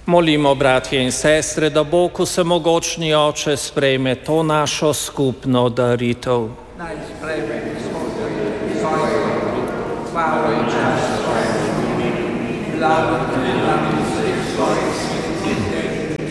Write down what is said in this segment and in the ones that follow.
Molimo, bratje in sestre, da Bog vsemogočni Oče sprejme to našo skupno daritev. Naj sprejme svojo hvalo in čast svojemu imenu, blagoslivlja vseh svojih svetiteljev.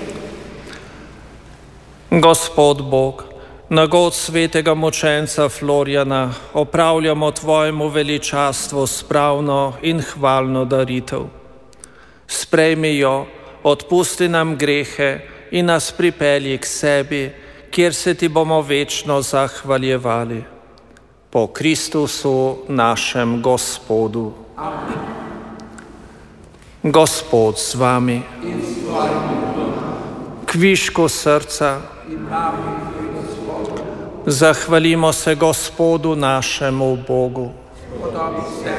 Gospod Bog, na god svetega mučenca Florjana opravljamo tvojemu veličastvu spravno in hvalno daritev. Sprejmi jo, odpusti nam grehe in nas pripelji k sebi, kjer se ti bomo večno zahvaljevali. Po Kristusu našem Gospodu. Amen. Gospod z vami. In s tvojim duhom. Kvišku srca. In nami, Gospod. Zahvalimo se Gospodu našemu Bogu. Podobi se.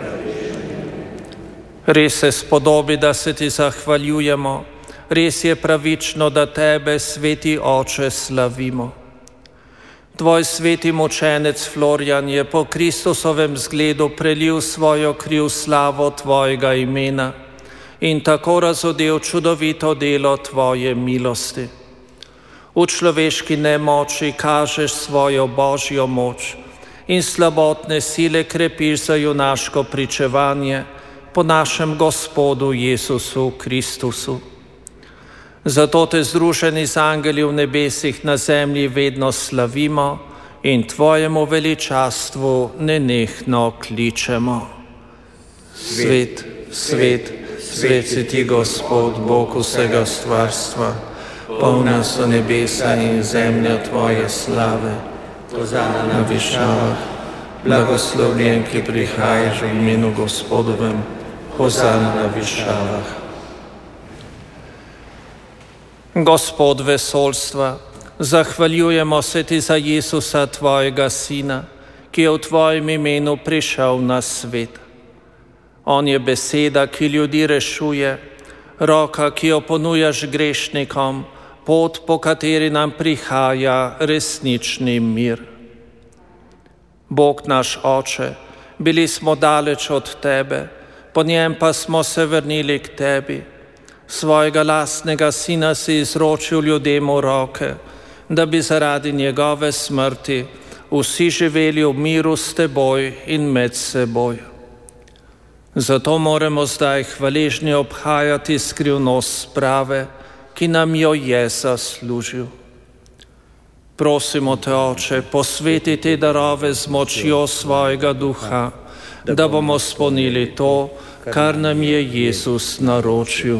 Res se spodobi, da se ti zahvaljujemo, res je pravično, da tebe, sveti Oče, slavimo. Tvoj sveti mučenec Florjan je po Kristusovem zgledu prelil svojo kri v slavo tvojega imena in tako razodel čudovito delo tvoje milosti. V človeški nemoči kažeš svojo božjo moč in slabotne sile krepiš za junaško pričevanje po našem Gospodu Jezusu Kristusu. Zato te združeni z angeli v nebesih na zemlji vedno slavimo in tvojemu veličastvu nenehno kličemo. Svet, svet, svet si ti, Gospod, Bog vsega stvarstva, polna so nebesa in zemlja tvoje slave. Hozana na višavah, blagoslovljen, ki prihajaš v imenu Gospodovem, hozana na višavah. Gospod vesoljstva, zahvaljujemo se ti za Jezusa, tvojega Sina, ki je v tvojem imenu prišel na svet. On je beseda, ki ljudi rešuje, roka, ki jo ponujaš grešnikom, pot, po kateri nam prihaja resnični mir. Bog naš Oče, bili smo daleč od tebe, po njem pa smo se vrnili k tebi. Svojega lastnega Sina si izročil ljudem v roke, da bi zaradi njegove smrti vsi živeli v miru s teboj in med seboj. Zato moramo zdaj hvaležni obhajati skrivnost sprave, ki nam jo je zaslužil. Prosimo te, Oče, posveti te darove z močjo svojega duha, da bomo spolnili to, kar nam je Jezus naročil.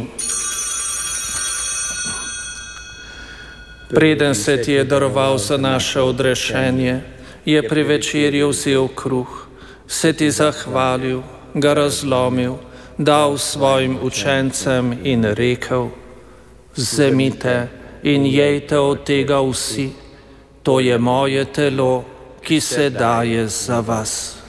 Preden se ti je daroval za naše odrešenje, je pri večerji vzel kruh, se ti zahvalil, ga razlomil, dal svojim učencem in rekel: vzemite in jejte od tega vsi, to je moje telo, ki se daje za vas.